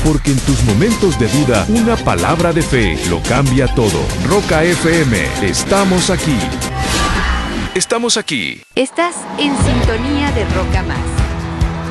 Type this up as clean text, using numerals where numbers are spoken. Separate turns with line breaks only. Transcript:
porque en tus momentos de duda, una palabra de fe lo cambia todo. Roca FM, estamos aquí. Estamos aquí.
Estás en sintonía de Roca Más.